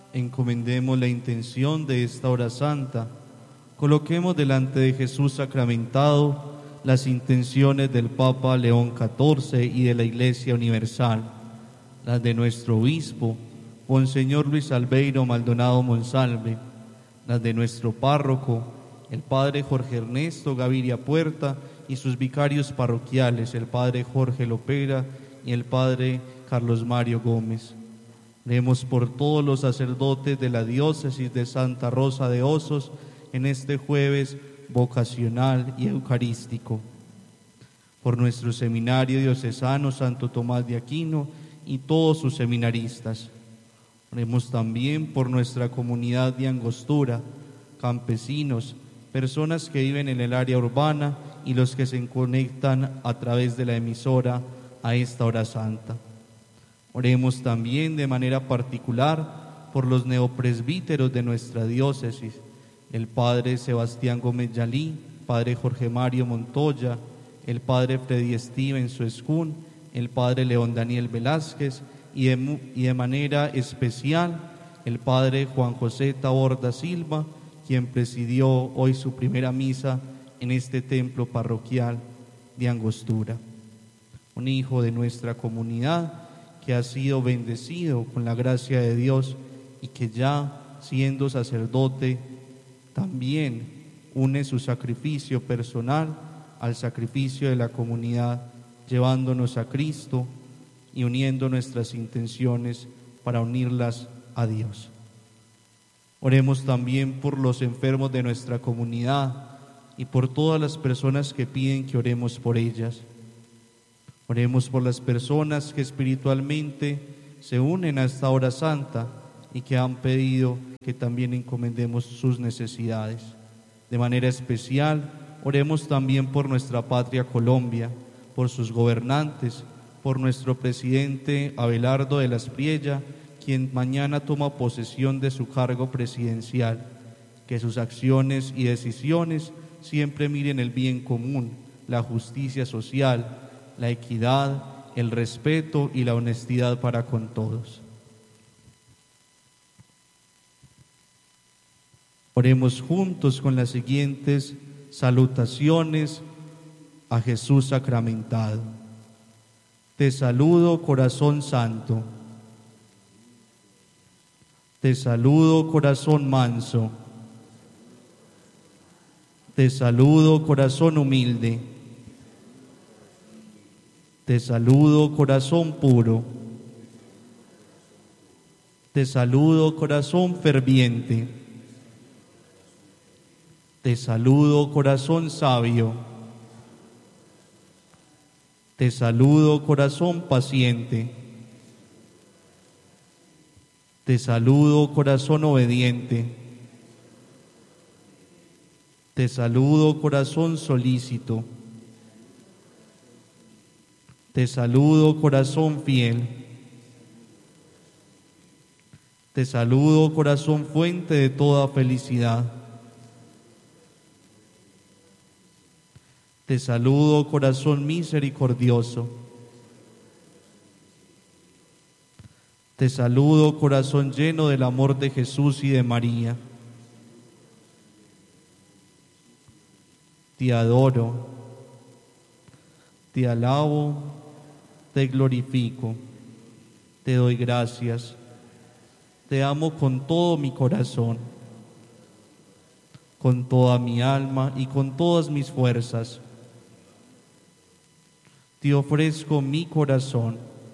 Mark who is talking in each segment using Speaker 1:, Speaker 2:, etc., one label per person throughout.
Speaker 1: Encomendemos la intención de esta hora santa. Coloquemos delante de Jesús sacramentado las intenciones del Papa León XIV y de la Iglesia Universal, las de nuestro obispo, Monseñor Luis Albeiro Maldonado Monsalve, las de nuestro párroco, el Padre Jorge Ernesto Gaviria Puerta, y sus vicarios parroquiales, el Padre Jorge Lopera y el Padre Carlos Mario Gómez. Oremos por todos los sacerdotes de la diócesis de Santa Rosa de Osos en este jueves vocacional y eucarístico. Por nuestro seminario diocesano Santo Tomás de Aquino y todos sus seminaristas. Oremos también por nuestra comunidad de Angostura, campesinos, personas que viven en el área urbana y los que se conectan a través de la emisora a esta hora santa. Oremos también de manera particular por los neopresbíteros de nuestra diócesis, el Padre Sebastián Gómez Yalí, Padre Jorge Mario Montoya, el Padre Freddy Steven Suescún, el Padre León Daniel Velázquez y de manera especial el Padre Juan José Taborda Silva, quien presidió hoy su primera misa en este templo parroquial de Angostura. Un hijo de nuestra comunidad que ha sido bendecido con la gracia de Dios y que ya siendo sacerdote también une su sacrificio personal al sacrificio de la comunidad, llevándonos a Cristo y uniendo nuestras intenciones para unirlas a Dios. Oremos también por los enfermos de nuestra comunidad y por todas las personas que piden que oremos por ellas. Oremos por las personas que espiritualmente se unen a esta hora santa y que han pedido que también encomendemos sus necesidades. De manera especial, oremos también por nuestra patria Colombia, por sus gobernantes, por nuestro presidente Abelardo de la Espriella, quien mañana toma posesión de su cargo presidencial. Que sus acciones y decisiones siempre miren el bien común, la justicia social, la equidad, el respeto y la honestidad para con todos. Oremos juntos con las siguientes salutaciones a Jesús sacramentado. Te saludo, corazón santo. Te saludo, corazón manso. Te saludo, corazón humilde. Te saludo, corazón puro. Te saludo, corazón ferviente. Te saludo, corazón sabio. Te saludo, corazón paciente. Te saludo, corazón obediente. Te saludo, corazón solícito. Te saludo, corazón fiel. Te saludo, corazón fuente de toda felicidad. Te saludo, corazón misericordioso. Te saludo, corazón lleno del amor de Jesús y de María. Te adoro, te alabo, te glorifico, te doy gracias, te amo con todo mi corazón, con toda mi alma y con todas mis fuerzas. Te ofrezco mi corazón,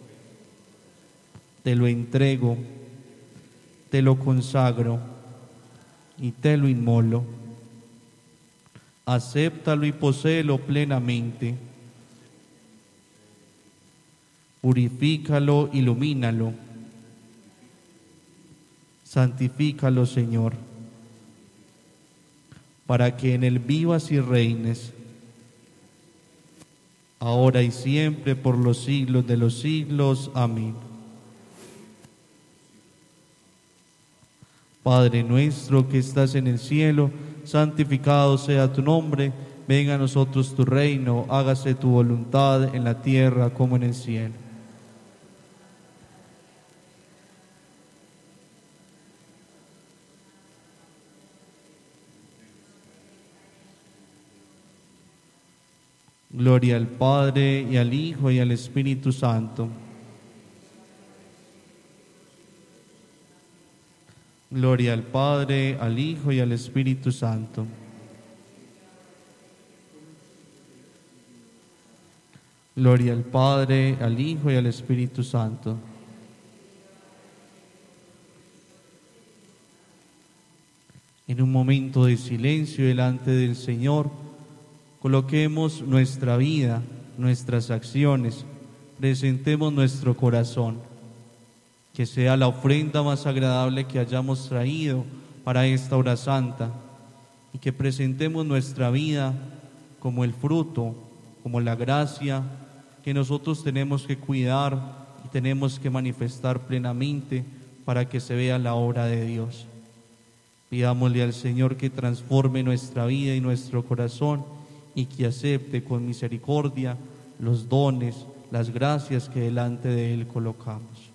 Speaker 1: te lo entrego, te lo consagro y te lo inmolo. Acéptalo y poséelo plenamente. Purifícalo, ilumínalo. Santifícalo, Señor, para que en él vivas y reines, ahora y siempre, por los siglos de los siglos. Amén. Padre nuestro que estás en el cielo, santificado sea tu nombre, venga a nosotros tu reino, hágase tu voluntad en la tierra como en el cielo. Gloria al Padre, y al Hijo, y al Espíritu Santo. Gloria al Padre, al Hijo, y al Espíritu Santo. Gloria al Padre, al Hijo, y al Espíritu Santo. En un momento de silencio delante del Señor, coloquemos nuestra vida, nuestras acciones, presentemos nuestro corazón, que sea la ofrenda más agradable que hayamos traído para esta hora santa, y que presentemos nuestra vida como el fruto, como la gracia que nosotros tenemos que cuidar y tenemos que manifestar plenamente para que se vea la obra de Dios. Pidámosle al Señor que transforme nuestra vida y nuestro corazón y que acepte con misericordia los dones, las gracias que delante de Él colocamos.